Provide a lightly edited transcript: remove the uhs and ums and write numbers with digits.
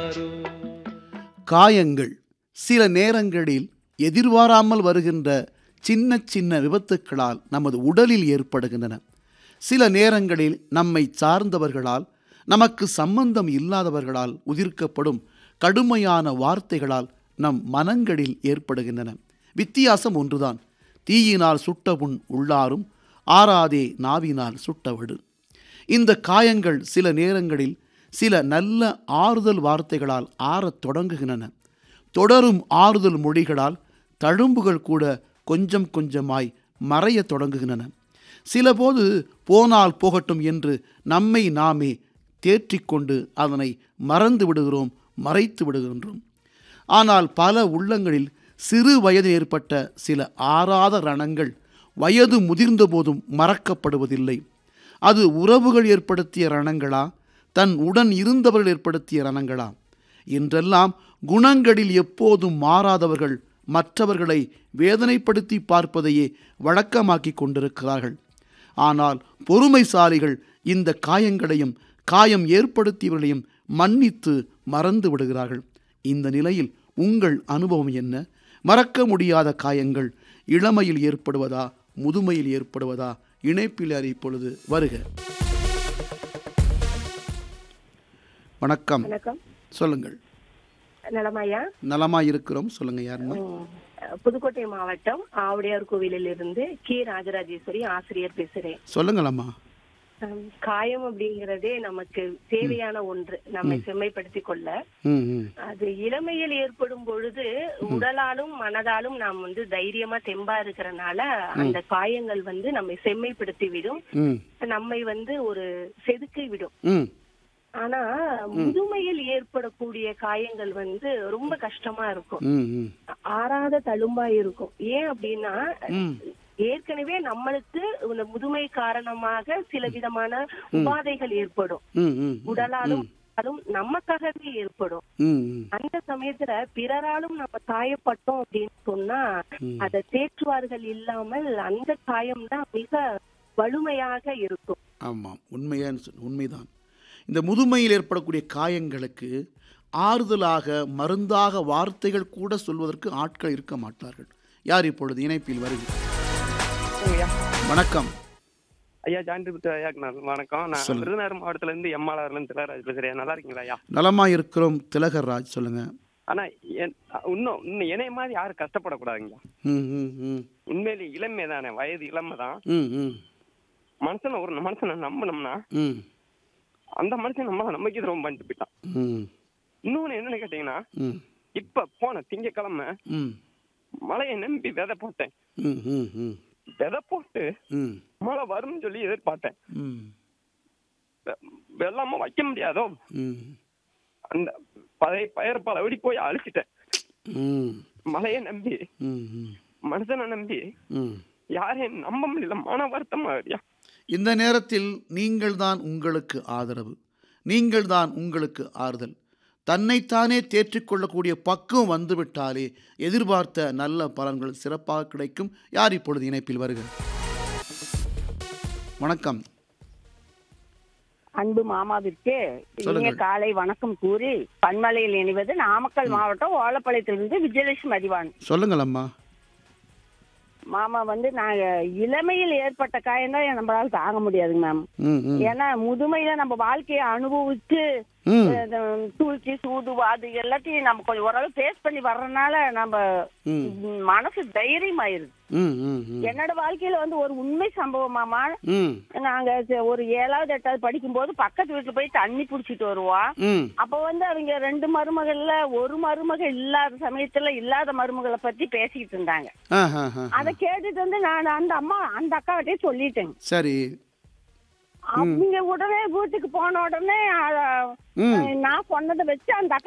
காயங்கள் சில நேரங்களில் எதிர்பாராமல் வருகின்ற சின்ன சின்ன விபத்துக்களால் நமது உடலில் ஏற்படுகின்றன. சில நேரங்களில் நம்மை சார்ந்தவர்களால், நமக்கு சம்பந்தம் இல்லாதவர்களால் உதிர்க்கப்படும் கடுமையான வார்த்தைகளால் நம் மனங்களில் ஏற்படுகின்றன. வித்தியாசம் ஒன்றுதான். தீயினால் சுட்ட புண் உள்ளாரும், ஆறாதே நாவினால் சுட்டவடு. இந்த காயங்கள் சில நேரங்களில் சில நல்ல ஆறுதல் வார்த்தைகளால் ஆறத் தொடங்குகின்றன. தொடரும் ஆறுதல் மொழிகளால் தழும்புகள் கூட கொஞ்சம் கொஞ்சமாய் மறையத் தொடங்குகின்றன. சிலபோது போனால் போகட்டும் என்று நம்மை நாமே தேற்றிக்கொண்டு அதனை மறந்து விடுகிறோம், மறைத்து விடுகின்றோம். ஆனால் பல உள்ளங்களில் சிறு வயதில் ஏற்பட்ட சில ஆறாத ரணங்கள் வயது முதிர்ந்த போதும் மறக்கப்படுவதில்லை. அது உறவுகள் ஏற்படுத்திய ரணங்களா, தன் உடன் இருந்தவர்கள் ஏற்படுத்திய ரணங்களா? என்றெல்லாம் குணங்களில் எப்போதும் மாறாதவர்கள் மற்றவர்களை வேதனைப்படுத்தி பார்ப்பதையே வழக்கமாக்கி கொண்டிருக்கிறார்கள். ஆனால் பொறுமைசாலிகள் இந்த காயங்களையும் காயம் ஏற்படுத்தியவர்களையும் மன்னித்து மறந்து விடுகிறார்கள். இந்த நிலையில் உங்கள் அனுபவம் என்ன? மறக்க முடியாத காயங்கள் இளமையில் ஏற்படுவதா, முதுமையில் ஏற்படுவதா? இணைப்பில் இப்பொழுது வருக. வணக்கம். சொல்லுங்கள். நலமாயா? நலமா இருக்கிறோம். சொல்லுங்க. யாருமா? புதுக்கோட்டை மாவட்டம் ஆவுடையார் கோவிலில் இருந்து கே ராஜராஜேஸ்வரி ஆசிரியர் பேசுறேன். சொல்லுங்களம்மா. காயம் அப்படிங்கறதே நமக்கு தேவையான ஒன்று, நம்மை செம்மைப்படுத்திக் கொள்ள. அது இளமையில் ஏற்படும் பொழுது உடலாலும் மனதாலும் நாம் தைரியமா தெம்பா இருக்கிறனால அந்த காயங்கள் நம்மை செம்மைப்படுத்தி விடும், நம்மை ஒரு செதுக்கி விடும். ஆனா முதுமையில் ஏற்படக்கூடிய காயங்கள் ரொம்ப கஷ்டமா இருக்கும், ஆறாத தழும்பா இருக்கும். ஏன் அப்படின்னா ஏற்கனவே நம்மளுக்கு இந்த முதுமை காரணமாக சில விதமான உபாதைகள் ஏற்படும், உடலாலும் நமக்காகவே ஏற்படும். அந்த சமயத்துல பிறராலும் நம்ம காயப்பட்டோம் அப்படின்னு சொன்னா அதை தேற்றுவார்கள் இல்லாமல் அந்த காயம் தான் மிக வலிமையாக இருக்கும். ஆமாம், உண்மைதான். இந்த முதுமையில் ஏற்படக்கூடிய காயங்களுக்கு ஆறுதலாக மருந்தாக வார்த்தைகள் கூட சொல்வதற்கு ஆட்கள் இருக்க மாட்டார்கள். யார் இப்பொழுது இணைப்பில் வருகிறார்? வணக்கம் ஐயா. வணக்கம். நான் விருதுநகர் மாவட்டத்துல இருந்து எம்ஆர்ல இருந்து திலகராஜ் பேசுறேன். நல்லா இருக்கீங்களா ஐயா? நலமா இருக்கிறோம் திலகர் ராஜ், சொல்லுங்க. ஆனா இன்னும் என்னைய மாதிரி யாரும் கஷ்டப்படக்கூடாதுங்க. உண்மையிலேயே இளமை தானே, வயது இளமை தான். ஒரு மனுஷனை நம்பினோம்னா அந்த மனுஷன் நம்ம நம்பிக்கை ரொம்ப பண்ணிட்டு போயிட்டான். இன்னொன்னு என்னன்னு கேட்டீங்கன்னா, இப்ப போன திங்கக்கிழமை மழையை நம்பி விதை போட்டேன். விதை போட்டு மழை வரும்னு சொல்லி எதிர்பார்த்தேன். வெள்ளாம வைக்க முடியாதோ, அந்த பயிர் பல வெடி போய் அழிச்சிட்டேன். மழையை நம்பி மனுஷனை நம்பி யாரையும் நம்ப முடியல. மன வருத்தமா இருக்கியா? இந்த நேரத்தில் நீங்கள் தான் உங்களுக்கு ஆதரவு, நீங்கள் தான் உங்களுக்கு ஆறுதல். தன்னைத்தானே தேற்றிக்கொள்ளக்கூடிய பக்குவம் வந்துவிட்டாலே எதிர்பார்த்த நல்ல பலன்கள் சிறப்பாக கிடைக்கும். யார் இப்பொழுது இணைப்பில் வருக? வணக்கம். அன்பு மாமாவிற்கு இனிய காலை வணக்கம் கூறி பன்மலையில் இணைவது நாமக்கல் மாவட்டம் ஓலப்பாளையத்திலிருந்து விஜயலட்சுமி மதிவான். சொல்லுங்கள் அம்மா. மாமா நாங்க இளமையில் ஏற்பட்ட காயம் தான் நம்மளால தாங்க முடியாதுங்க மேம். ஏன்னா முதுமையில நம்ம வாழ்க்கையை அனுபவிச்சு தூக்கி சூடு அது எல்லாத்தையும் நம்ம கொஞ்சம் ஓரளவு ஃபேஸ் பண்ணி வர்றதுனால நம்ம மனசு தைரியம் ஆயிருது. என்னோட வாழ்க்கையில ஒரு உண்மை சம்பவம் மாமா. நாங்க ஒரு 7வது 8வது படிக்கும் போது பக்கத்து வீட்டுல போய் தண்ணி புடிச்சிட்டு வருவோம். அப்ப அவங்க 2 மருமகள்ல ஒரு மருமக இல்லாத சமயத்துல இல்லாத மருமகளை பத்தி பேசிக்கிட்டு இருந்தாங்க. அத கேட்டுட்டு நான் அந்த அக்காவிட்டே சொல்லிட்டேங்க. சரி. அவங்க உடனே வீட்டுக்கு போன உடனே நான் சொன்னதை வச்சு அந்த